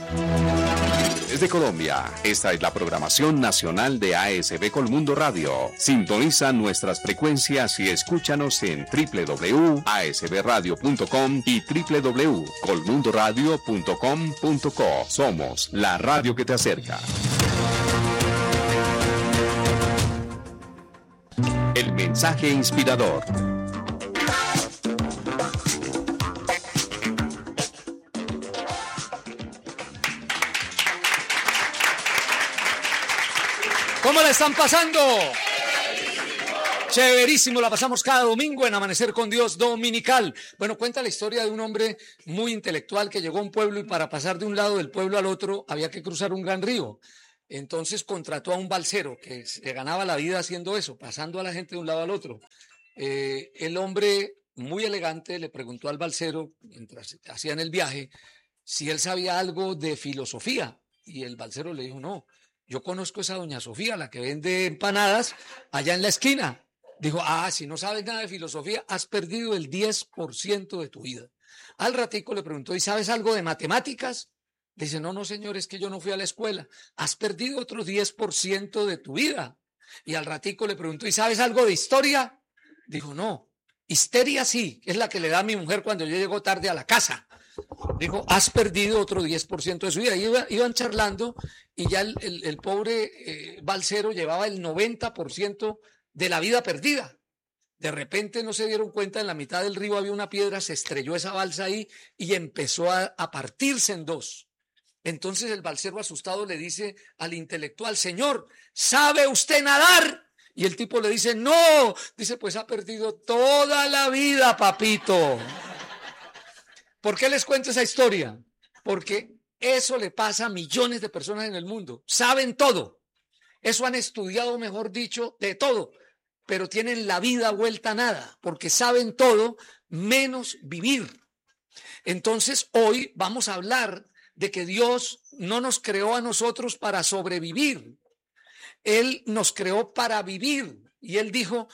Desde Colombia, esta es la programación nacional de ASB Colmundo Radio. Sintoniza nuestras frecuencias y escúchanos en www.asbradio.com y www.colmundoradio.com.co. Somos la radio que te acerca. El mensaje inspirador. ¿Cómo la están pasando? Chéverísimo, la pasamos cada domingo en Amanecer con Dios Dominical. Bueno, cuenta la historia de un hombre muy intelectual que llegó a un pueblo y para pasar de un lado del pueblo al otro había que cruzar un gran río. Entonces contrató a un balsero que se ganaba la vida haciendo eso, pasando a la gente de un lado al otro. El hombre, muy elegante, le preguntó al balsero, mientras hacían el viaje, si él sabía algo de filosofía. Y el balsero le dijo, no. Yo conozco a esa doña Sofía, la que vende empanadas allá en la esquina. Dijo, si no sabes nada de filosofía, has perdido el 10% de tu vida. Al ratico le preguntó, ¿y sabes algo de matemáticas? Dice, no, señor, es que yo no fui a la escuela. Has perdido otro 10% de tu vida. Y al ratico le preguntó, ¿y sabes algo de historia? Dijo, no, histeria sí, es la que le da a mi mujer cuando yo llego tarde a la casa. Dijo, has perdido otro 10% de su vida. Iban charlando y ya el pobre balsero llevaba el 90% de la vida perdida. De repente no se dieron cuenta, en la mitad del río había una piedra, se estrelló esa balsa ahí y empezó a partirse en dos. Entonces el balsero asustado le dice al intelectual, señor, ¿sabe usted nadar? Y el tipo le dice, no. Dice, pues ha perdido toda la vida, papito. ¿Por qué les cuento esa historia? Porque eso le pasa a millones de personas en el mundo. Saben todo. Eso han estudiado, mejor dicho, de todo. Pero tienen la vida vuelta a nada. Porque saben todo menos vivir. Entonces hoy vamos a hablar de que Dios no nos creó a nosotros para sobrevivir. Él nos creó para vivir. Y Él dijo,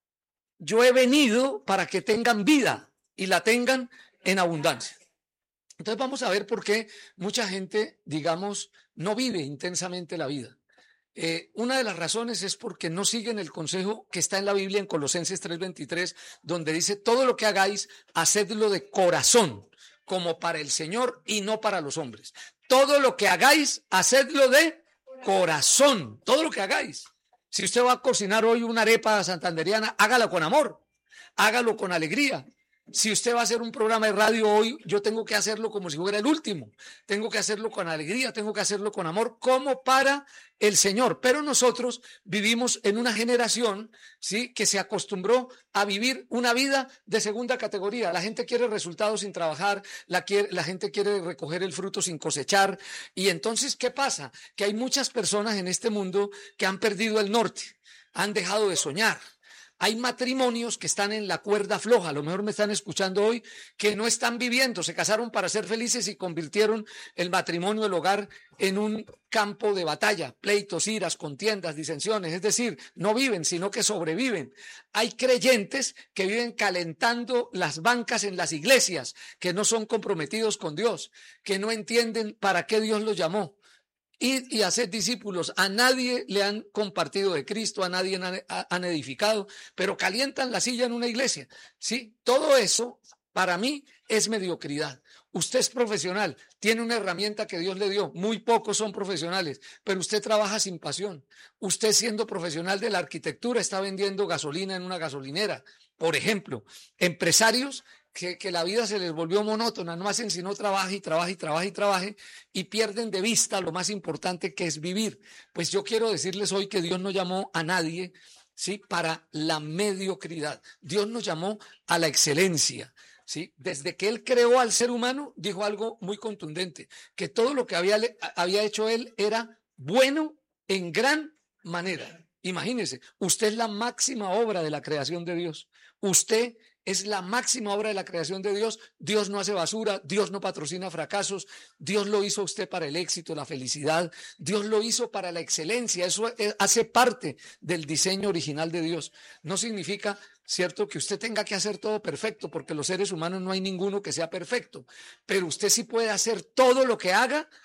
yo he venido para que tengan vida y la tengan en abundancia. Entonces vamos a ver por qué mucha gente, digamos, no vive intensamente la vida. Una de las razones es porque no siguen el consejo que está en la Biblia en Colosenses 3:23, donde dice, todo lo que hagáis, hacedlo de corazón, como para el Señor y no para los hombres. Todo lo que hagáis, hacedlo de corazón, todo lo que hagáis. Si usted va a cocinar hoy una arepa santanderiana, hágala con amor, hágalo con alegría. Si usted va a hacer un programa de radio hoy, yo tengo que hacerlo como si fuera el último. Tengo que hacerlo con alegría, tengo que hacerlo con amor, como para el Señor. Pero nosotros vivimos en una generación, ¿sí?, que se acostumbró a vivir una vida de segunda categoría. La gente quiere resultados sin trabajar, la gente quiere recoger el fruto sin cosechar. Y entonces, ¿qué pasa? Que hay muchas personas en este mundo que han perdido el norte, han dejado de soñar. Hay matrimonios que están en la cuerda floja, a lo mejor me están escuchando hoy, que no están viviendo, se casaron para ser felices y convirtieron el matrimonio, el hogar, en un campo de batalla, pleitos, iras, contiendas, disensiones, es decir, no viven, sino que sobreviven. Hay creyentes que viven calentando las bancas en las iglesias, que no son comprometidos con Dios, que no entienden para qué Dios los llamó. Y hacer discípulos, a nadie le han compartido de Cristo, a nadie han edificado, pero calientan la silla en una iglesia, ¿sí? Todo eso para mí es mediocridad. Usted es profesional, tiene una herramienta que Dios le dio, muy pocos son profesionales, pero usted trabaja sin pasión. Usted, siendo profesional de la arquitectura, está vendiendo gasolina en una gasolinera. Por ejemplo, empresarios que la vida se les volvió monótona, no hacen sino trabaje y pierden de vista lo más importante, que es vivir. Pues yo quiero decirles hoy que Dios no llamó a nadie, ¿sí?, para la mediocridad. Dios nos llamó a la excelencia, ¿sí? Desde que Él creó al ser humano, dijo algo muy contundente, que todo lo que había hecho Él era bueno en gran manera. Imagínense, usted es la máxima obra de la creación de Dios. Usted es la máxima obra de la creación de Dios. Dios no hace basura, Dios no patrocina fracasos, Dios lo hizo a usted para el éxito, la felicidad, Dios lo hizo para la excelencia. Eso hace parte del diseño original de Dios. No significa, cierto, que usted tenga que hacer todo perfecto, porque los seres humanos no hay ninguno que sea perfecto, pero usted sí puede hacer todo lo que haga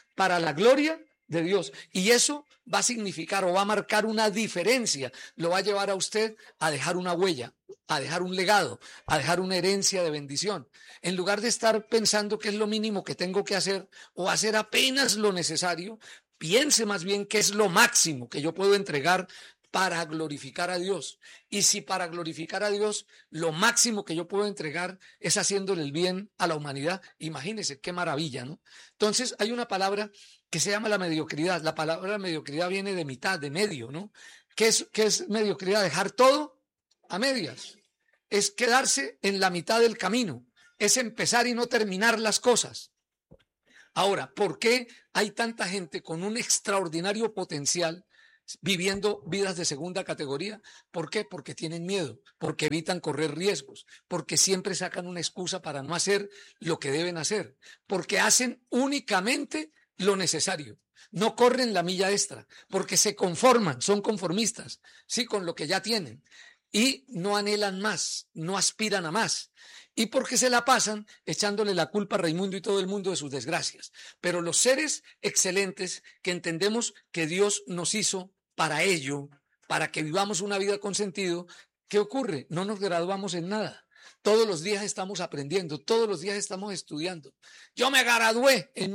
para la gloria de Dios. Y eso va a significar o va a marcar una diferencia, lo va a llevar a usted a dejar una huella, a dejar un legado, a dejar una herencia de bendición. En lugar de estar pensando que es lo mínimo que tengo que hacer o hacer apenas lo necesario, piense más bien qué es lo máximo que yo puedo entregar para glorificar a Dios. Y si para glorificar a Dios lo máximo que yo puedo entregar es haciéndole el bien a la humanidad, imagínese qué maravilla, ¿no? Entonces hay una palabra que se llama la mediocridad. La palabra mediocridad viene de mitad, de medio, ¿no? ¿Qué es mediocridad? Dejar todo a medias. Es quedarse en la mitad del camino. Es empezar y no terminar las cosas. Ahora, ¿por qué hay tanta gente con un extraordinario potencial viviendo vidas de segunda categoría? ¿Por qué? Porque tienen miedo, porque evitan correr riesgos, porque siempre sacan una excusa para no hacer lo que deben hacer, porque hacen únicamente lo necesario, no corren la milla extra, porque se conforman, son conformistas, sí, con lo que ya tienen y no anhelan más, no aspiran a más. Y porque se la pasan echándole la culpa a Raimundo y todo el mundo de sus desgracias. Pero los seres excelentes que entendemos que Dios nos hizo para ello, para que vivamos una vida con sentido, ¿qué ocurre? No nos graduamos en nada. Todos los días estamos aprendiendo, todos los días estamos estudiando. Yo me gradué en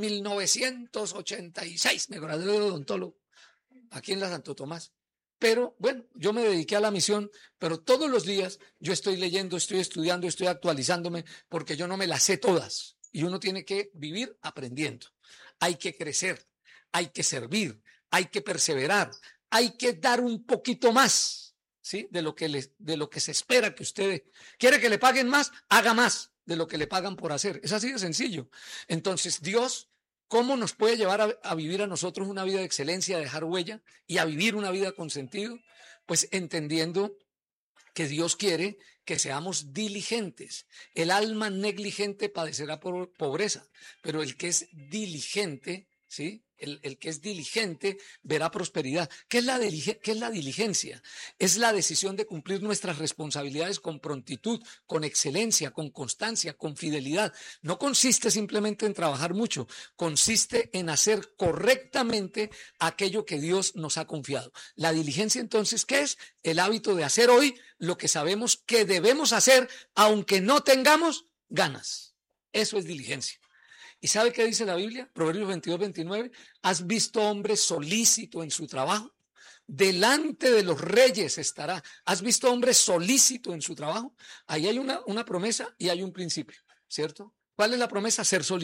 1986, me gradué de odontólogo aquí en la Santo Tomás. Pero bueno, yo me dediqué a la misión, pero todos los días yo estoy leyendo, estoy estudiando, estoy actualizándome, porque yo no me las sé todas. Y uno tiene que vivir aprendiendo. Hay que crecer, hay que servir, hay que perseverar, hay que dar un poquito más, ¿sí? de lo que se espera que usted quiere que le paguen más, haga más de lo que le pagan por hacer. Es así de sencillo. Entonces, Dios, ¿cómo nos puede llevar a vivir a nosotros una vida de excelencia, a dejar huella y a vivir una vida con sentido? Pues entendiendo que Dios quiere que seamos diligentes. El alma negligente padecerá por pobreza, pero el que es diligente, ¿sí? El que es diligente verá prosperidad. ¿Qué es la diligencia? Es la decisión de cumplir nuestras responsabilidades con prontitud, con excelencia, con constancia, con fidelidad. No consiste simplemente en trabajar mucho, consiste en hacer correctamente aquello que Dios nos ha confiado. La diligencia, entonces, ¿qué es? El hábito de hacer hoy lo que sabemos que debemos hacer, aunque no tengamos ganas. Eso es diligencia. ¿Y sabe qué dice la Biblia? Proverbios 22, 29. ¿Has visto hombre solícito en su trabajo? Delante de los reyes estará. ¿Has visto hombre solícito en su trabajo? Ahí hay una promesa y hay un principio, ¿cierto? ¿Cuál es la promesa?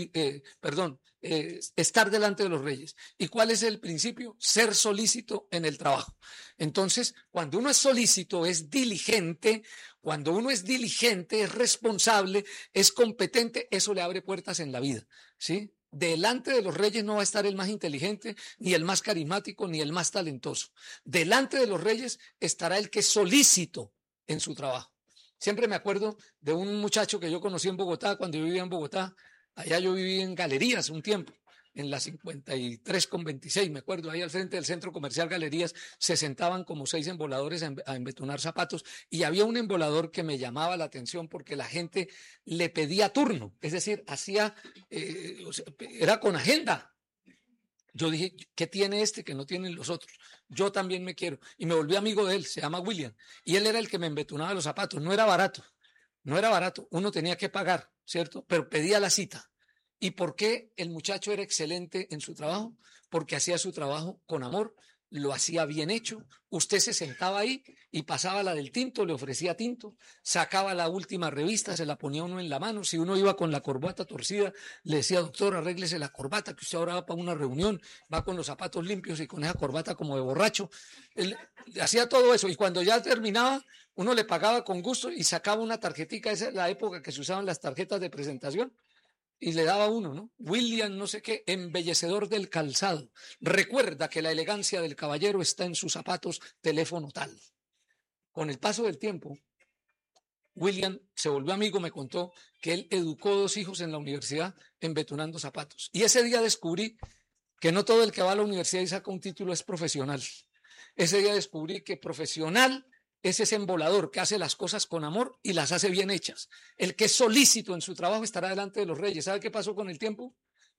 Estar delante de los reyes. ¿Y cuál es el principio? Ser solícito en el trabajo. Entonces, cuando uno es solícito, es diligente. Cuando uno es diligente, es responsable, es competente, eso le abre puertas en la vida, ¿sí? Delante de los reyes no va a estar el más inteligente, ni el más carismático, ni el más talentoso. Delante de los reyes estará el que es solícito en su trabajo. Siempre me acuerdo de un muchacho que yo conocí en Bogotá, cuando yo vivía en Bogotá. Allá yo viví en Galerías un tiempo, en la 53 con 26, me acuerdo, ahí al frente del centro comercial Galerías se sentaban como 6 emboladores a embetunar zapatos, y había un embolador que me llamaba la atención porque la gente le pedía turno, es decir, era con agenda. Yo dije, ¿qué tiene este que no tienen los otros? Yo también me quiero. Y me volví amigo de él, se llama William, y él era el que me embetunaba los zapatos. No era barato, uno tenía que pagar, ¿cierto? Pero pedía la cita. ¿Y por qué el muchacho era excelente en su trabajo? Porque hacía su trabajo con amor, lo hacía bien hecho. Usted se sentaba ahí y pasaba la del tinto, le ofrecía tinto, sacaba la última revista, se la ponía uno en la mano. Si uno iba con la corbata torcida, le decía, doctor, arréglese la corbata, que usted ahora va para una reunión, va con los zapatos limpios y con esa corbata como de borracho. Él hacía todo eso, y cuando ya terminaba, uno le pagaba con gusto y sacaba una tarjetica. Esa es la época que se usaban las tarjetas de presentación. Y le daba uno, ¿no? William no sé qué, embellecedor del calzado. Recuerda que la elegancia del caballero está en sus zapatos, teléfono tal. Con el paso del tiempo, William se volvió amigo, me contó que él educó 2 hijos en la universidad embetunando zapatos. Y ese día descubrí que no todo el que va a la universidad y saca un título es profesional. Ese día descubrí que profesional es ese embolador que hace las cosas con amor y las hace bien hechas. El que es solícito en su trabajo estará delante de los reyes. ¿Sabe qué pasó con el tiempo?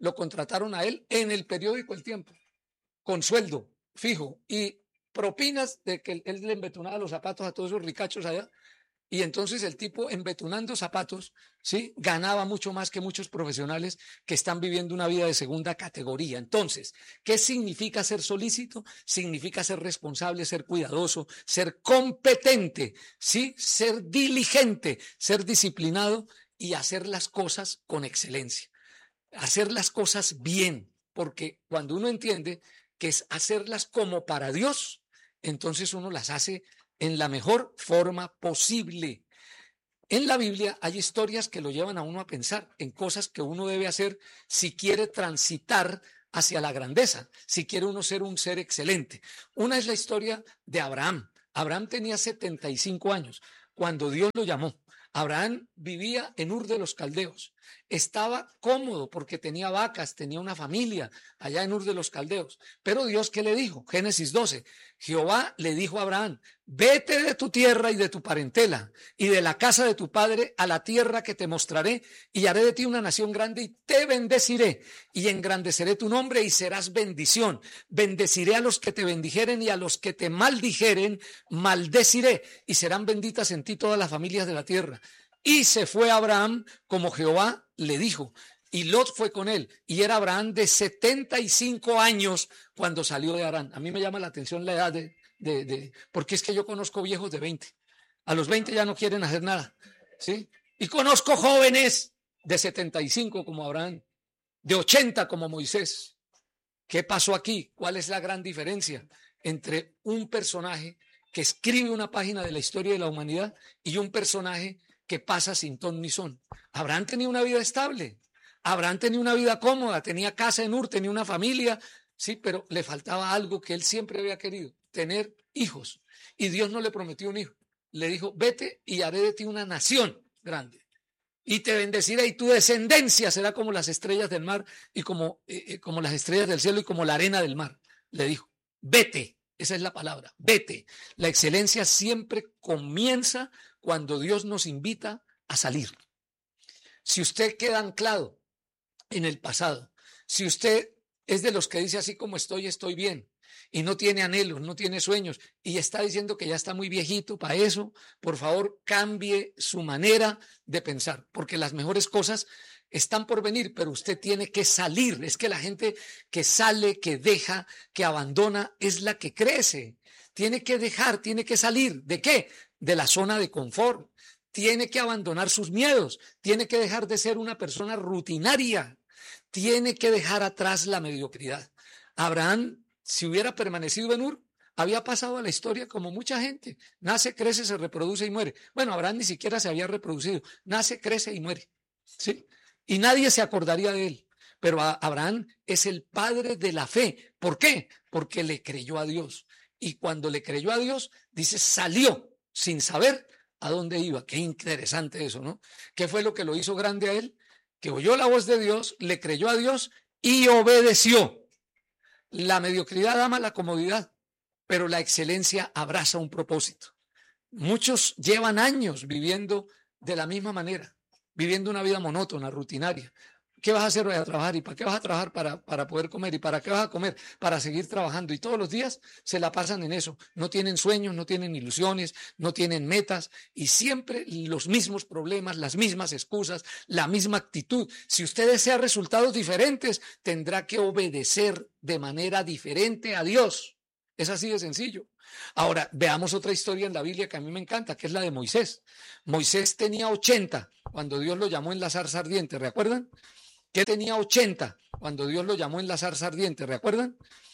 lo contrataron a él en el periódico El Tiempo, con sueldo fijo y propinas de que él le embetunaba los zapatos a todos esos ricachos allá. Y entonces el tipo, embetunando zapatos, ¿sí?, ganaba mucho más que muchos profesionales que están viviendo una vida de segunda categoría. Entonces, ¿qué significa ser solícito? Significa ser responsable, ser cuidadoso, ser competente, ¿sí?, ser diligente, ser disciplinado y hacer las cosas con excelencia, hacer las cosas bien, porque cuando uno entiende que es hacerlas como para Dios, entonces uno las hace en la mejor forma posible. En la Biblia hay historias que lo llevan a uno a pensar en cosas que uno debe hacer si quiere transitar hacia la grandeza, si quiere uno ser un ser excelente. Una es la historia de Abraham. Abraham tenía 75 años cuando Dios lo llamó. Abraham vivía en Ur de los Caldeos. Estaba cómodo porque tenía vacas, tenía una familia allá en Ur de los Caldeos. Pero Dios, ¿qué le dijo? Génesis 12. Jehová le dijo a Abraham: vete de tu tierra y de tu parentela y de la casa de tu padre a la tierra que te mostraré, y haré de ti una nación grande y te bendeciré y engrandeceré tu nombre y serás bendición. Bendeciré a los que te bendijeren y a los que te maldijeren maldeciré, y serán benditas en ti todas las familias de la tierra. Y se fue Abraham como Jehová le dijo, y Lot fue con él, y era Abraham de 75 años cuando salió de Harán. A mí me llama la atención la edad porque es que yo conozco viejos de 20. A los 20 ya no quieren hacer nada, ¿sí? Y conozco jóvenes de 75 como Abraham, de 80 como Moisés. ¿Qué pasó aquí? ¿Cuál es la gran diferencia entre un personaje que escribe una página de la historia de la humanidad y un personaje que pasa sin ton ni son? Abraham tenía una vida estable, Abraham tenía una vida cómoda, tenía casa en Ur, tenía una familia, sí, pero le faltaba algo que él siempre había querido: tener hijos. Y Dios no le prometió un hijo, le dijo: vete y haré de ti una nación grande y te bendeciré, y tu descendencia será como las estrellas del mar y como las estrellas del cielo y como la arena del mar. Le dijo: vete. Esa es la palabra, vete. La excelencia siempre comienza cuando Dios nos invita a salir. Si usted queda anclado en el pasado, si usted es de los que dice: así como estoy, estoy bien, y no tiene anhelos, no tiene sueños, y está diciendo que ya está muy viejito para eso, por favor, cambie su manera de pensar, porque las mejores cosas están por venir, pero usted tiene que salir. Es que la gente que sale, que deja, que abandona, es la que crece. Tiene que dejar, tiene que salir. ¿De qué? De la zona de confort. Tiene que abandonar sus miedos. Tiene que dejar de ser una persona rutinaria. Tiene que dejar atrás la mediocridad. Abraham, si hubiera permanecido en Ur, había pasado a la historia como mucha gente. Nace, crece, se reproduce y muere. Bueno, Abraham ni siquiera se había reproducido. Nace, crece y muere, ¿sí? Y nadie se acordaría de él. Pero Abraham es el padre de la fe. ¿Por qué? Porque le creyó a Dios. Y cuando le creyó a Dios, dice, salió sin saber a dónde iba. Qué interesante eso, ¿no? ¿Qué fue lo que lo hizo grande a él? Que oyó la voz de Dios, le creyó a Dios y obedeció. La mediocridad ama la comodidad, pero la excelencia abraza un propósito. Muchos llevan años viviendo de la misma manera, viviendo una vida monótona, rutinaria. ¿Qué vas a hacer hoy? A trabajar. ¿Y para qué vas a trabajar? Para poder comer. ¿Y para qué vas a comer? Para seguir trabajando. Y todos los días se la pasan en eso. No tienen sueños, no tienen ilusiones, no tienen metas, y siempre los mismos problemas, las mismas excusas, la misma actitud. Si usted desea resultados diferentes, tendrá que obedecer de manera diferente a Dios. Es así de sencillo. Ahora, veamos otra historia en la Biblia que a mí me encanta, que es la de Moisés. Moisés tenía 80 cuando Dios lo llamó en la zarza ardiente, ¿recuerdan? Que tenía 80 cuando Dios lo llamó en la zarza ardiente, ¿recuerdan?